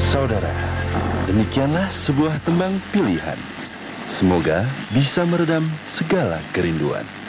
Saudara, demikianlah sebuah tembang pilihan. Semoga bisa meredam segala kerinduan.